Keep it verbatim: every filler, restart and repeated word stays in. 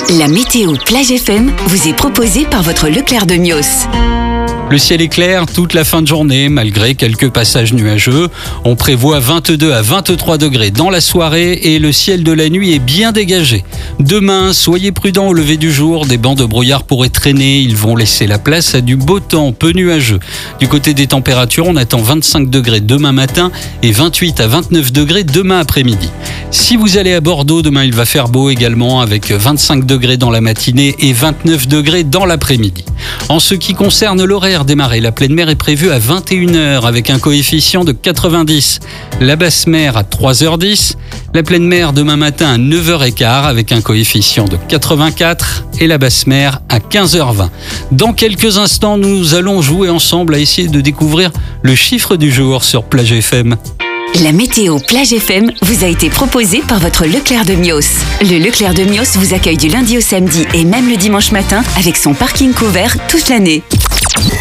La météo Plage F M vous est proposée par votre Leclerc de Mios. Le ciel est clair toute la fin de journée, malgré quelques passages nuageux. On prévoit vingt-deux à vingt-trois degrés dans la soirée et le ciel de la nuit est bien dégagé. Demain, soyez prudents au lever du jour. Des bancs de brouillard pourraient traîner. Ils vont laisser la place à du beau temps, peu nuageux. Du côté des températures, on attend vingt-cinq degrés demain matin et vingt-huit à vingt-neuf degrés demain après-midi. Si vous allez à Bordeaux, demain il va faire beau également avec vingt-cinq degrés dans la matinée et vingt-neuf degrés dans l'après-midi. En ce qui concerne l'horaire démarré, la pleine mer est prévue à vingt et une heures avec un coefficient de quatre-vingt-dix. La basse mer à trois heures dix. La pleine mer demain matin à neuf heures quinze avec un coefficient de quatre-vingt-quatre et la basse mer à quinze heures vingt. Dans quelques instants, nous allons jouer ensemble à essayer de découvrir le chiffre du jour sur Plage F M. La météo Plage F M vous a été proposée par votre Leclerc de Mios. Le Leclerc de Mios vous accueille du lundi au samedi et même le dimanche matin avec son parking couvert toute l'année.